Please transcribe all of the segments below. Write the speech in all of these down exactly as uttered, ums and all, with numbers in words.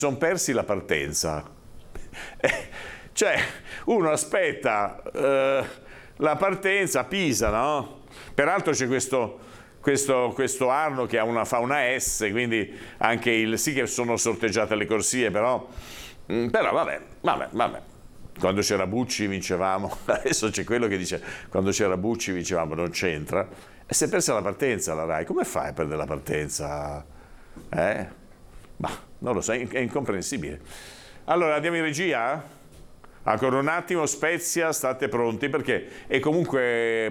sono persi la partenza. Cioè, uno aspetta eh, la partenza a Pisa, no? Peraltro c'è questo, questo, questo Arno che ha una, fa una S, quindi anche il sì che sono sorteggiate le corsie, però, però vabbè, vabbè, vabbè. Quando c'era Bucci vincevamo, adesso c'è quello che dice quando c'era Bucci vincevamo, non c'entra. E si è persa la partenza la Rai, come fai a perdere la partenza? Eh? Ma non lo so, è incomprensibile. Allora andiamo in regia? Ancora un attimo, Spezia, state pronti perché è comunque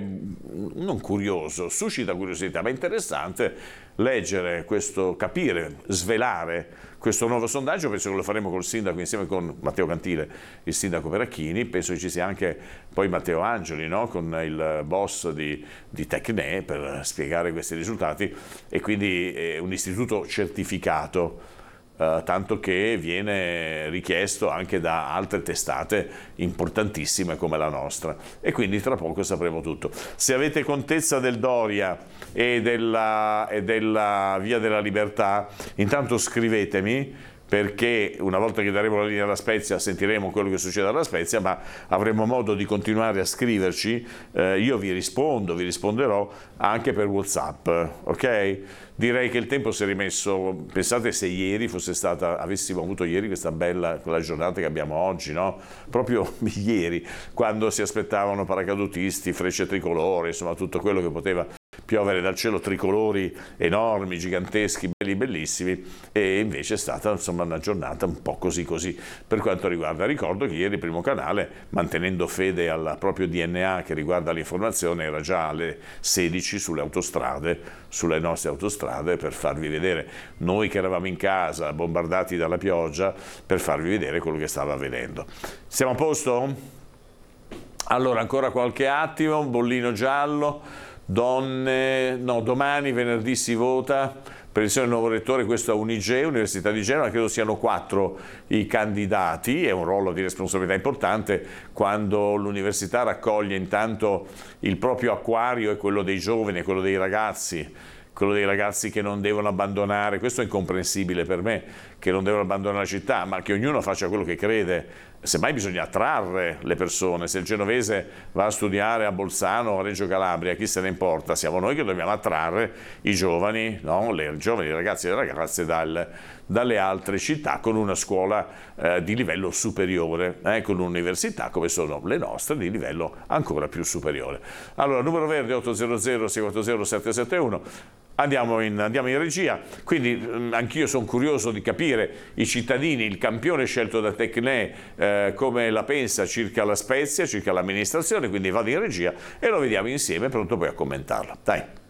non curioso, suscita curiosità, ma è interessante leggere questo, capire, svelare questo nuovo sondaggio. Penso che lo faremo col sindaco insieme con Matteo Cantile, il sindaco Peracchini. Penso che ci sia anche poi Matteo Angeli, no? Con il boss di, di Tecne per spiegare questi risultati, e quindi è un istituto certificato. Uh, tanto che viene richiesto anche da altre testate importantissime come la nostra, e quindi tra poco sapremo tutto. Se avete contezza del Doria e della, e della Via della Libertà, intanto scrivetemi, perché una volta che daremo la linea alla Spezia sentiremo quello che succede alla Spezia, ma avremo modo di continuare a scriverci. Eh, io vi rispondo, vi risponderò anche per WhatsApp, ok? Direi che il tempo si è rimesso, pensate se ieri fosse stata, avessimo avuto ieri questa bella quella giornata che abbiamo oggi, no? Proprio ieri, quando si aspettavano paracadutisti, frecce tricolore, insomma tutto quello che poteva piovere dal cielo, tricolori enormi, giganteschi, belli, bellissimi, e invece è stata insomma una giornata un po' così così per quanto riguarda. Ricordo che ieri Primo Canale, mantenendo fede al proprio D N A che riguarda l'informazione, era già alle sedici sulle autostrade, sulle nostre autostrade, per farvi vedere, noi che eravamo in casa bombardati dalla pioggia, per farvi vedere quello che stava avvenendo. Siamo a posto? Allora ancora qualche attimo, bollino giallo. Donne, no, domani venerdì si vota per elezione del nuovo rettore, questo a Unige, Università di Genova. Credo siano quattro i candidati, è un ruolo di responsabilità importante quando l'università raccoglie intanto il proprio acquario e quello dei giovani e quello dei ragazzi, quello dei ragazzi che non devono abbandonare, questo è incomprensibile per me, che non devono abbandonare la città, ma che ognuno faccia quello che crede. Semmai bisogna attrarre le persone. Se il genovese va a studiare a Bolzano o a Reggio Calabria, chi se ne importa? Siamo noi che dobbiamo attrarre i giovani, no? Le giovani, i ragazzi e le ragazze dal, dalle altre città, con una scuola eh, di livello superiore, eh, con un'università come sono le nostre di livello ancora più superiore. Allora, numero verde otto zero zero sei quattro zero sette sette uno. Andiamo in, andiamo in regia, quindi mh, anch'io sono curioso di capire i cittadini, il campione scelto da Tecne, eh, come la pensa circa la Spezia, circa l'amministrazione, quindi vado in regia e lo vediamo insieme, pronto poi a commentarlo. Dai.